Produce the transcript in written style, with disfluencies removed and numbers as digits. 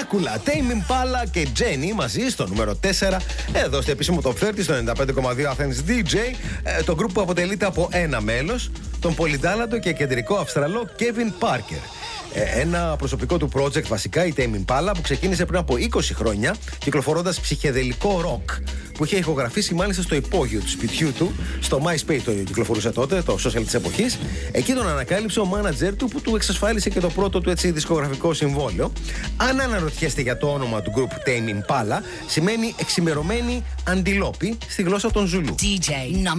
Ντράκουλα. Tame Impala και Jenny μαζί στο νούμερο 4. Εδώ στο επίσημο Top 30 στο 95,2 Athens DJ. Το group που αποτελείται από ένα μέλος, τον πολυτάλαντο και κεντρικό Αυστραλό Kevin Parker. Ένα προσωπικό του project βασικά, η Tame Impala, που ξεκίνησε πριν από 20 χρόνια κυκλοφορώντας ψυχεδελικό ροκ που είχε ηχογραφήσει μάλιστα στο υπόγειο του σπιτιού του, στο MySpace το κυκλοφορούσε τότε, το social της εποχής. Εκεί τον ανακάλυψε ο μάνατζερ του που του εξασφάλισε και το πρώτο του έτσι δισκογραφικό συμβόλαιο. Αν αναρωτιέστε για το όνομα του group Tame Impala, σημαίνει εξημερωμένη αντιλόπη στη γλώσσα των Ζουλού. DJ